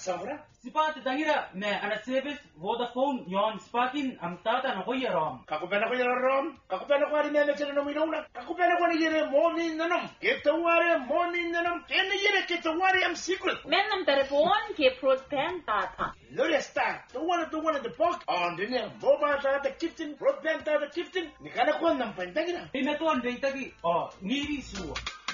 Sabra? Sipat dahira me ana service Vodafone yon spakin am tata na koy rom. Kakupena ko yung rom. Kakupena ko rin na sila nominuna. Kakupena ko ni yere morning nanam. Kitawari morning nanam. Kena yere kitawari am secret. Men nam telefon ke broadband tata. Lori sta. The one in the park. On the near mobile the kitchen. Broadband the kitchen. Nikana ko nang pandagina. Pimetuan de tagi o ngiri suwa.